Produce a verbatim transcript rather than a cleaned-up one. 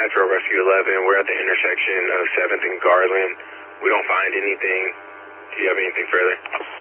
Metro Rescue eleven. We're at the intersection of seventh and Garland. We don't find anything. Do you have anything further?